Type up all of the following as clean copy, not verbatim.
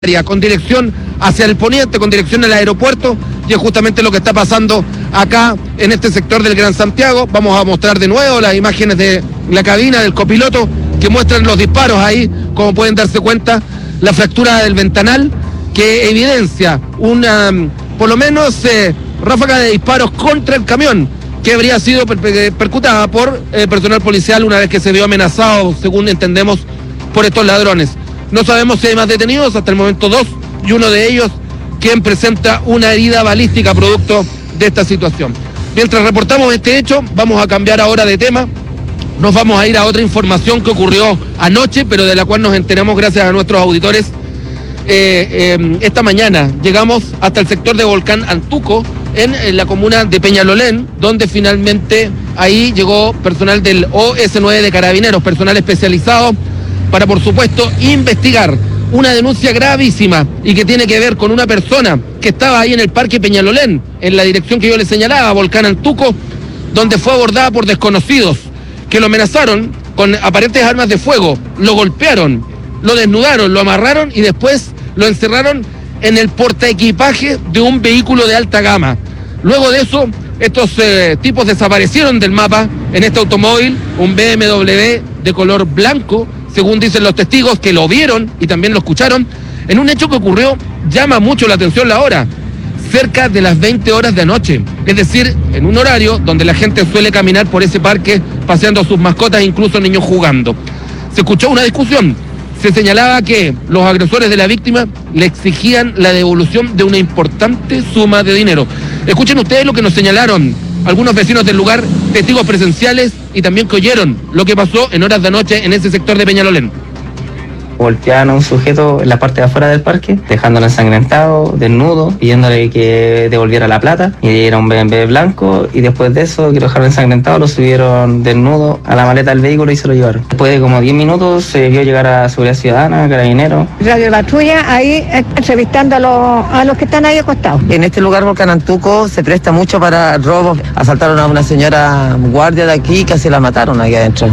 con dirección hacia el poniente, con dirección al aeropuerto, y es justamente lo que está pasando acá en este sector del Gran Santiago. Vamos a mostrar de nuevo las imágenes de la cabina del copiloto que muestran los disparos ahí, como pueden darse cuenta, la fractura del ventanal que evidencia una, por lo menos, ráfaga de disparos contra el camión que habría sido percutada por personal policial una vez que se vio amenazado, según entendemos, por estos ladrones. No sabemos si hay más detenidos, hasta el momento 2, y uno de ellos quien presenta una herida balística producto de esta situación. Mientras reportamos este hecho, vamos a cambiar ahora de tema. Nos vamos a ir a otra información que ocurrió anoche, pero de la cual nos enteramos gracias a nuestros auditores esta mañana. Llegamos hasta el sector de Volcán Antuco, en la comuna de Peñalolén, donde finalmente ahí llegó personal del OS9 de Carabineros, personal especializado, para, por supuesto, investigar una denuncia gravísima y que tiene que ver con una persona que estaba ahí en el Parque Peñalolén, en la dirección que yo le señalaba, Volcán Antuco, donde fue abordada por desconocidos que lo amenazaron con aparentes armas de fuego, lo golpearon, lo desnudaron, lo amarraron y después lo encerraron en el portaequipaje de un vehículo de alta gama. Luego de eso, estos tipos desaparecieron del mapa en este automóvil, un BMW de color blanco, según dicen los testigos que lo vieron y también lo escucharon, en un hecho que ocurrió, llama mucho la atención la hora, cerca de las 20 horas de anoche, es decir, en un horario donde la gente suele caminar por ese parque, paseando a sus mascotas, incluso niños jugando. Se escuchó una discusión, se señalaba que los agresores de la víctima le exigían la devolución de una importante suma de dinero. Escuchen ustedes lo que nos señalaron algunos vecinos del lugar, testigos presenciales y también que oyeron lo que pasó en horas de anoche en ese sector de Peñalolén. Golpeaban a un sujeto en la parte de afuera del parque, dejándolo ensangrentado, desnudo, pidiéndole que devolviera la plata, y era un BMW blanco, y después de eso, que lo dejaron ensangrentado, lo subieron desnudo a la maleta del vehículo y se lo llevaron. Después de como 10 minutos se vio llegar a Seguridad Ciudadana, Carabineros. Radio Patrulla ahí entrevistando a los que están ahí acostados. En este lugar, Volcán Antuco, se presta mucho para robos. Asaltaron a una señora guardia de aquí y casi la mataron aquí adentro.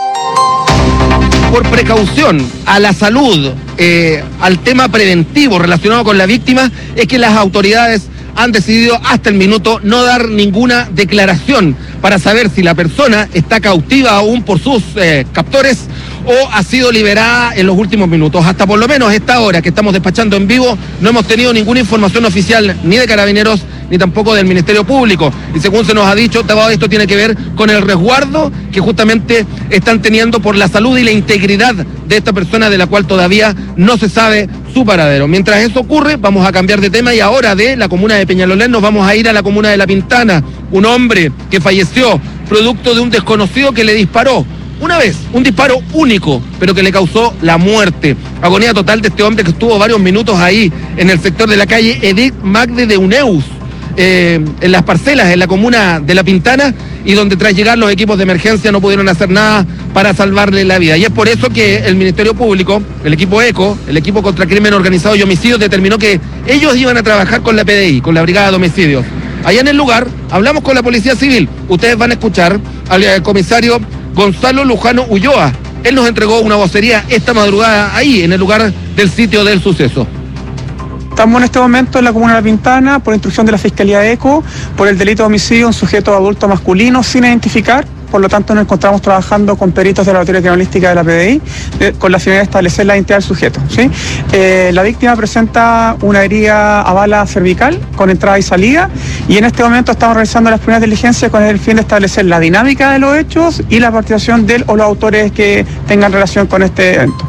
Por precaución a la salud, al tema preventivo relacionado con la víctima, es que las autoridades han decidido hasta el minuto no dar ninguna declaración para saber si la persona está cautiva aún por sus captores o ha sido liberada en los últimos minutos. Hasta por lo menos esta hora que estamos despachando en vivo no hemos tenido ninguna información oficial ni de Carabineros ni tampoco del Ministerio Público. Y según se nos ha dicho, todo esto tiene que ver con el resguardo que justamente están teniendo por la salud y la integridad de esta persona, de la cual todavía no se sabe su paradero. Mientras eso ocurre, vamos a cambiar de tema y ahora de la comuna de Peñalolén nos vamos a ir a la comuna de La Pintana. Un hombre que falleció producto de un desconocido que le disparó. Una vez, un disparo único, pero que le causó la muerte. Agonía total de este hombre que estuvo varios minutos ahí en el sector de la calle Edith Magde de Uneus, en las parcelas, en la comuna de La Pintana, y donde tras llegar los equipos de emergencia no pudieron hacer nada para salvarle la vida. Y es por eso que el Ministerio Público, el equipo ECO, el equipo contra crimen organizado y homicidios, determinó que ellos iban a trabajar con la PDI, con la Brigada de Homicidios. Allá en el lugar, hablamos con la Policía Civil. Ustedes van a escuchar al comisario Gonzalo Lujano Ulloa. Él nos entregó una vocería esta madrugada ahí, en el lugar del sitio del suceso. Estamos en este momento en la comuna de La Pintana por instrucción de la Fiscalía ECO por el delito de homicidio a un sujeto adulto masculino sin identificar. Por lo tanto, nos encontramos trabajando con peritos de la Laboratorio Criminalística de la PDI con la finalidad de establecer la identidad del sujeto, ¿sí? La víctima presenta una herida a bala cervical con entrada y salida, y en este momento estamos realizando las primeras diligencias con el fin de establecer la dinámica de los hechos y la participación de él o los autores que tengan relación con este evento.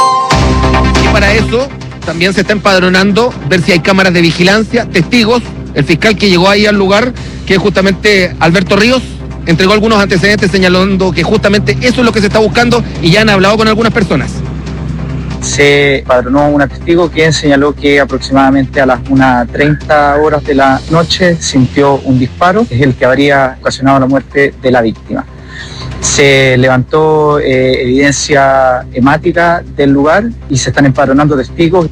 Y para eso también se está empadronando, ver si hay cámaras de vigilancia, testigos. El fiscal que llegó ahí al lugar, que es justamente Alberto Ríos, entregó algunos antecedentes señalando que justamente eso es lo que se está buscando y ya han hablado con algunas personas. Se empadronó un testigo quien señaló que aproximadamente a las 1:30 horas de la noche sintió un disparo, que es el que habría ocasionado la muerte de la víctima. Se levantó evidencia hemática del lugar y se están empadronando testigos.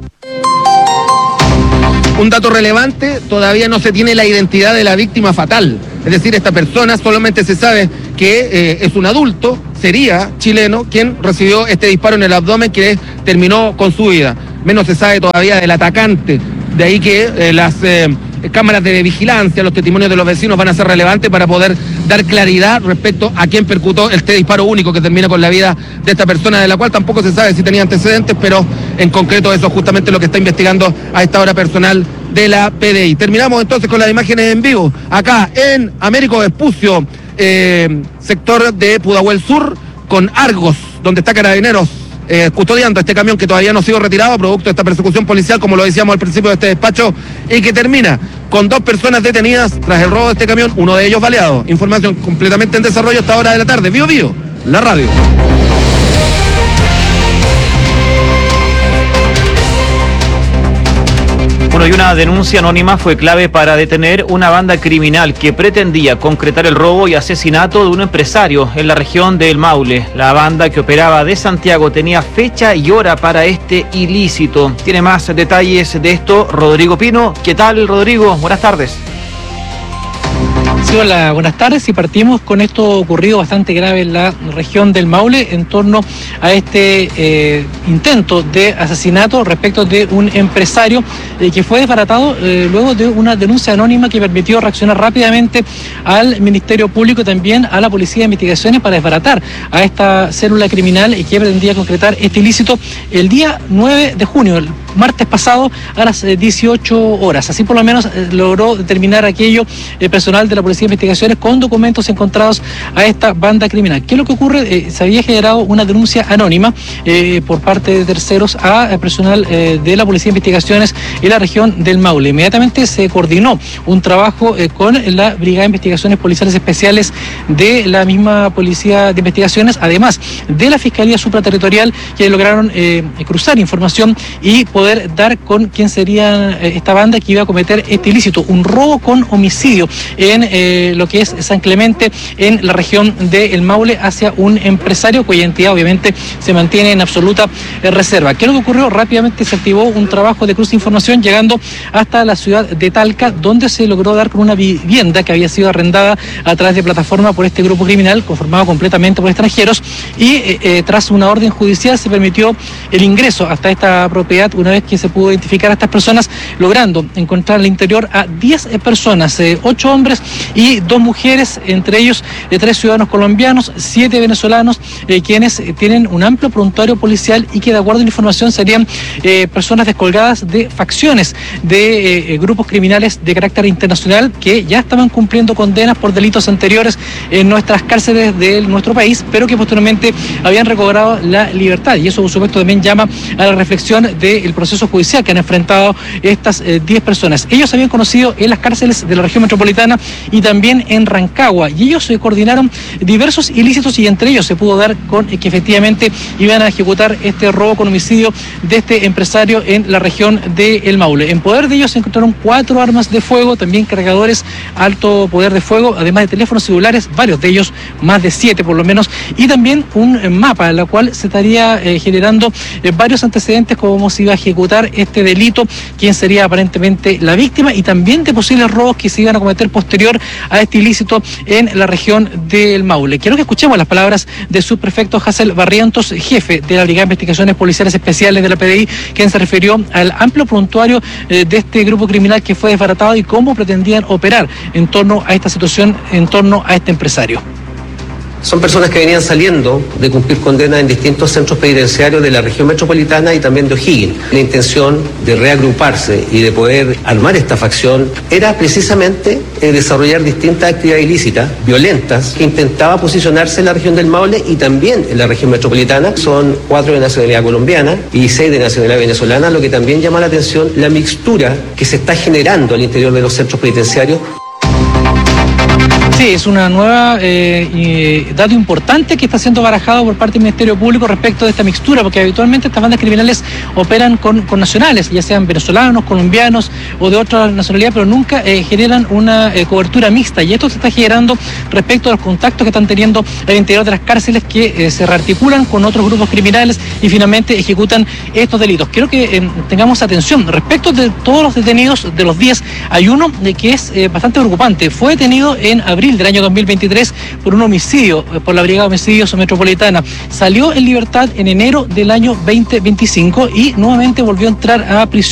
Un dato relevante, todavía no se tiene la identidad de la víctima fatal. Es decir, esta persona solamente se sabe que es un adulto, sería chileno, quien recibió este disparo en el abdomen que terminó con su vida. menos se sabe todavía del atacante. De ahí que las cámaras de vigilancia, los testimonios de los vecinos van a ser relevantes para poder dar claridad respecto a quién percutó este disparo único que termina con la vida de esta persona, de la cual tampoco se sabe si tenía antecedentes, pero en concreto eso es justamente lo que está investigando a esta hora personal de la PDI. Terminamos entonces con las imágenes en vivo, acá en Américo Vespucio, sector de Pudahuel Sur, con Argos, donde está Carabineros custodiando este camión que todavía no ha sido retirado, producto de esta persecución policial, como lo decíamos al principio de este despacho, y que termina con 2 personas detenidas tras el robo de este camión, uno de ellos baleado. Información completamente en desarrollo a esta hora de la tarde. Bío Bío, la radio. Bueno, y una denuncia anónima fue clave para detener una banda criminal que pretendía concretar el robo y asesinato de un empresario en la región del Maule. La banda, que operaba de Santiago, tenía fecha y hora para este ilícito. Tiene más detalles de esto Rodrigo Pino. ¿Qué tal, Rodrigo? Buenas tardes. Sí, hola, buenas tardes, y partimos con esto ocurrido bastante grave en la región del Maule en torno a este intento de asesinato respecto de un empresario que fue desbaratado luego de una denuncia anónima que permitió reaccionar rápidamente al Ministerio Público y también a la Policía de Investigaciones para desbaratar a esta célula criminal que pretendía concretar este ilícito el día 9 de junio, el martes pasado, a las 18 horas. Así por lo menos logró determinar aquello personal de la Policía de Investigaciones con documentos encontrados a esta banda criminal. ¿Qué es lo que ocurre? Se había generado una denuncia anónima por parte de terceros a personal de la Policía de Investigaciones en la región del Maule. Inmediatamente se coordinó un trabajo con la Brigada de Investigaciones Policiales Especiales de la misma Policía de Investigaciones, además de la Fiscalía Supraterritorial, que lograron cruzar información y poder dar con quién sería esta banda que iba a cometer este ilícito, un robo con homicidio en lo que es San Clemente, en la región del Maule, hacia un empresario cuya identidad obviamente se mantiene en absoluta reserva. ¿Qué es lo que ocurrió? Rápidamente se activó un trabajo de cruce de información llegando hasta la ciudad de Talca, donde se logró dar con una vivienda que había sido arrendada a través de plataforma por este grupo criminal conformado completamente por extranjeros, y tras una orden judicial se permitió el ingreso hasta esta propiedad una vez que se pudo identificar a estas personas, logrando encontrar al interior a 10 personas, 8 hombres y 2 mujeres, entre ellos 3 ciudadanos colombianos, 7 venezolanos, quienes tienen un amplio prontuario policial y que, de acuerdo a la información, serían personas descolgadas de facciones de grupos criminales de carácter internacional que ya estaban cumpliendo condenas por delitos anteriores en nuestras cárceles de nuestro país, pero que posteriormente habían recobrado la libertad, y eso por supuesto también llama a la reflexión del proceso judicial que han enfrentado estas 10 personas. Ellos se habían conocido en las cárceles de la región metropolitana y también en Rancagua, y ellos coordinaron diversos ilícitos, y entre ellos se pudo dar con que efectivamente iban a ejecutar este robo con homicidio de este empresario en la región de El Maule. En poder de ellos se encontraron 4 armas de fuego, también cargadores alto poder de fuego, además de teléfonos celulares, varios de ellos, más de 7 por lo menos, y también un mapa en la cual se estaría generando varios antecedentes como se iba a ejecutar este delito, quién sería aparentemente la víctima, y también de posibles robos que se iban a cometer posterior a este ilícito en la región del Maule. Quiero que escuchemos las palabras del subprefecto Hassel Barrientos, jefe de la Brigada de Investigaciones Policiales Especiales de la PDI, quien se refirió al amplio prontuario de este grupo criminal que fue desbaratado y cómo pretendían operar en torno a esta situación, en torno a este empresario. Son personas que venían saliendo de cumplir condena en distintos centros penitenciarios de la región metropolitana y también de O'Higgins. La intención de reagruparse y de poder armar esta facción era precisamente desarrollar distintas actividades ilícitas, violentas, que intentaba posicionarse en la región del Maule y también en la región metropolitana. Son 4 de nacionalidad colombiana y 6 de nacionalidad venezolana, lo que también llama la atención la mixtura que se está generando al interior de los centros penitenciarios. Sí, es una nueva dato importante que está siendo barajado por parte del Ministerio Público respecto de esta mixtura, porque habitualmente estas bandas criminales operan con nacionales, ya sean venezolanos, colombianos o de otra nacionalidad, pero nunca generan una cobertura mixta, y esto se está generando respecto a los contactos que están teniendo al interior de las cárceles, que se rearticulan con otros grupos criminales y finalmente ejecutan estos delitos. Quiero que tengamos atención respecto de todos los detenidos. De los 10 hay uno que es bastante preocupante. Fue detenido en abril abril del año 2023 por un homicidio, por la Brigada de Homicidios Metropolitana. Salió en libertad en enero del año 2025 y nuevamente volvió a entrar a prisión